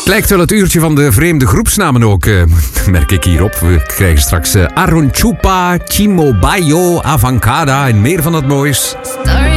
Lijkt wel het uurtje van de vreemde groepsnamen ook, merk ik hierop. We krijgen straks Aronchupa, Chimobayo, Avancada en meer van dat moois.